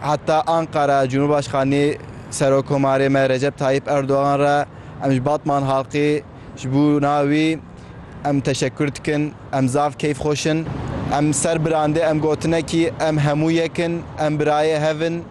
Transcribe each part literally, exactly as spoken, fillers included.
hatta Ankara Cumhurbaşkanı Serokkomarê me Recep Tayyip Erdoğan re em ji Batman halkê ji bo navê em teşekkür dikin, em zav keyf xweşin, em ser birandê em gotine ki em hemû yekin, em birayê hevin.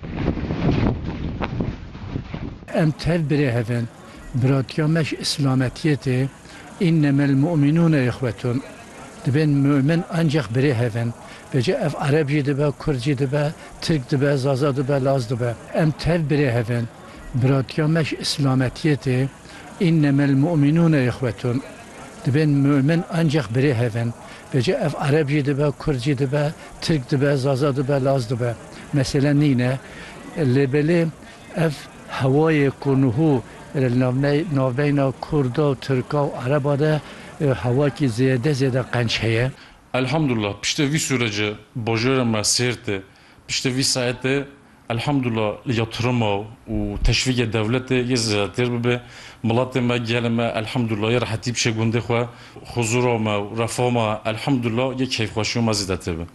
Em tev birê hevin, biratiya me ji İslametiyetê innemel mu'minûne ihwetun. Dibên mümin ancak birê hevin. Bece ev Arab jî dibe, Kurd jî dibe, Türk dibe, Zaza dibe, Laz dibe. Em tev birê hevin, biratiya me ji İslametiyetê innemel mu'minûne ihwetun. Dibên mümin ancak birê hevin. Bece ev Arab jî dibe, Kurd jî dibe, Türk dibe, Zaza dibe, Laz dibe. Mesela nîne, lêbelê ev hewayê ku nihû navbeyna Kurda û Türka û Araba de hewakî zêde zêde qenç heye. Elhamdülillah, pişte vî sürece bajara me sêrte, pişte vî saetê elhamdülillah yatırıma û teşvikê devletê yê zêdetir bibe. Milatê me gelê me elhamdülillah yê rehetî bişe gundê xwe, huzura me û refa me elhamdülillah yê keyfxweşiya me zêdetir be.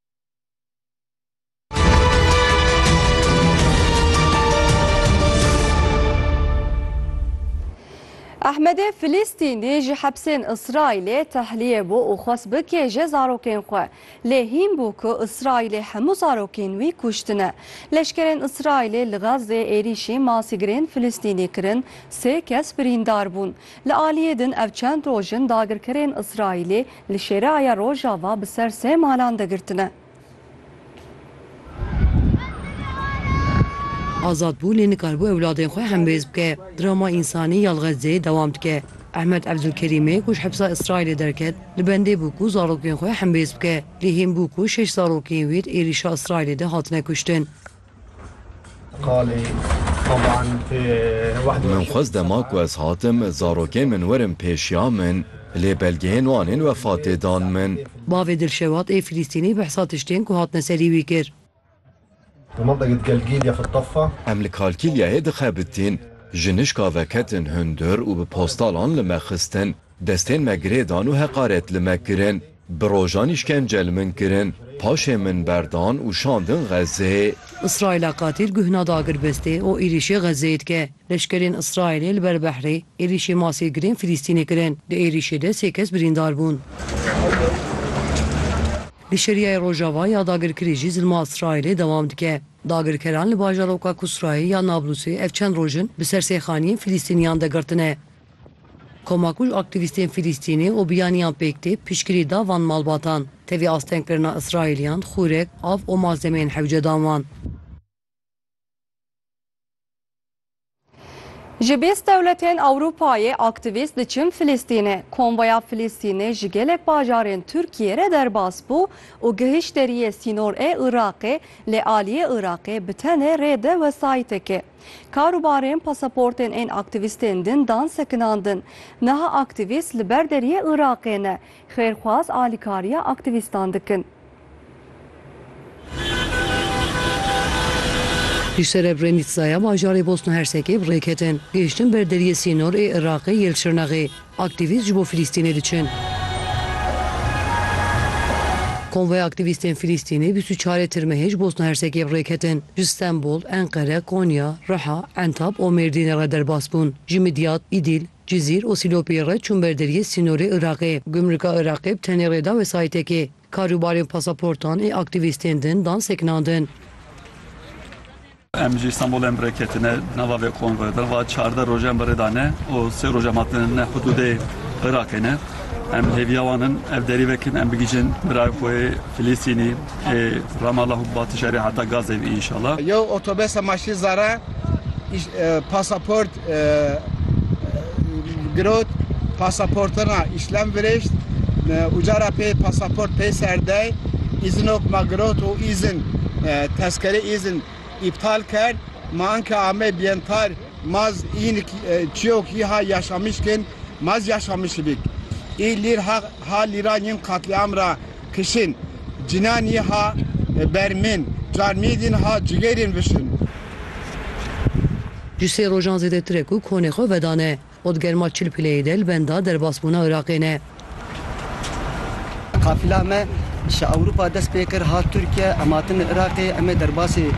Ahmedê Filîstînî ji hepsên İsraîlê tehliye bû û xwest bikêje zarokên xwe. Lê hîn bû ku İsraîlê hemû zarokên wî kuştine. Leşkerên İsraîlê li Gazê êrişî masîgirên Filîstînî kirin, sê kes birîndar bûn. Li aliyê din ev çend rojin dagirkerên İsraîlê li şêreaya Rojava bi ser sê malan de girtine. Azadbû lê nikarbû ewladên xwe hembêz bike. Drama însanî ya li Gazeyê dewam dike. Ehmed Evdülkerimê ku ji hepsa İsraîlê derket, li bendê bû ku zarokên xwe hembêz bike. Lê hîn bû ku şeş zarokên wê êrişa İsraîlê de hatine kuştin. Min xwest dema ku ez hatim zarokên min werin pêşiya min, lê belgeyên wanên wefatê dan min. Bavê Dilşewat ê Filîstînî behsa tiştên ku hatine serî wî kir. Em li Kalkîlyayê dixebitin, ji nişka veketin hundir û bi postalan li me xistin, destên me girêdan û heqaret li me kirin, bi rojan îşkence li min kirin, paşê min berdan û şandin Gazeyê. İsraîla qatil guhna dagirbestê û êrişê Gazeyê dike. Leşkerên İsraîlê li ber behrê êrişê masîgirên Filîstînê kirin. Di êrişê de sê kes birîndar bûn. Li şeriyaya Rojava ya dagirkerî jî zilma İsraîlê dewam dike. Dagirkeran li bajaroka Kusrayê ya Nablusê ev çend rojin bi ser sêxaniyên Filîstîniyan de girtine. Komakuj aktivîstên Filîstînî û biyaniyan pêktê piştgirî da van malbatan. Tevî astengkirina İsraîliyan, xûrek, av û malzemeyên hewce dan wan. Ji bîst dewletên Ewropayê aktivîst diçin Filîstînê. Konvoya Filîstînê ji gelek bajarên Tirkiye re derbas bû û gihîşt deriyê sînorê Iraqê lê aliyê Iraqê bi tenê rê de wesayîtekê. Karûbarên pasaportên ên aktivîstên din dan sekinandin. Niha aktivîst li ber deriyê Iraqê ne. Xêrxwaz alîkariya aktivîstan dikin. Ji Srebrenîtsaya bajarê Bosna Hersekê rêketin. Gihîştin ber deriyê sînor ê Iraqê yê Şirnexê. Aktivîst ji bo Filîstînê diçin. Konvoya aktivîstên Filîstînî bîst û çarê tirmehê ji Bosna Hersekê rêketin. Ji Stenbol, Enqere, Konya, Riha, Entab û Mêrdînê re derbas bûn. Ji Midyat, İdil, Cizîr û Silopiyê re çûn ber deriyê sînorê Iraqê. Gümrüka Iraqê bi tenê rê da wesayîtekê. Karûbarên pasaportan ê aktivîstên din dan sekinandin. Em ji İstanbul em reketine nava ve konvoyda va çarda rojem beredane o se rojem hatine hudude Irak'e ne em heviyavanın ev derivekin em bigicin Irak'e Filistin'i Ramallah batı şehri hatta Gazze inşallah. Yo otobüs maşi zara pasaport grot pasaportuna işlem veriş ucara pe pasaport pe serde izin okma grot o izin tezkere izin iptal kerd, manke ame bientar maz in çok ha yaşamışken maz yaşamışlık. İlir ha ha liranin katliamra kışın cinani ha bermin carmidin ha cigerin vişin. Cüse rojan zêdetirek û konê xwe vedane. Odgerma Çilpileyê de li benda derbasbûna Iraqê ne. Kafila me ji Ewropa dest pê kir hat Tirkiye em hatin Iraqê em ê derbasê